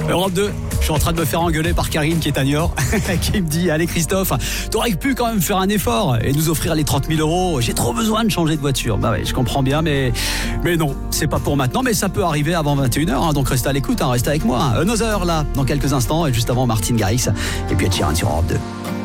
Europe 2, je suis en train de me faire engueuler par Karine qui est à Niort, qui me dit: allez Christophe, t'aurais pu quand même faire un effort et nous offrir les 30 000 €. J'ai trop besoin de changer de voiture. Bah ouais, je comprends bien, mais non, c'est pas pour maintenant, mais ça peut arriver avant 21h, donc restez à l'écoute, restez avec moi. Another là, dans quelques instants, et juste avant Martin Garrix, et puis Ed Sheeran sur Europe 2.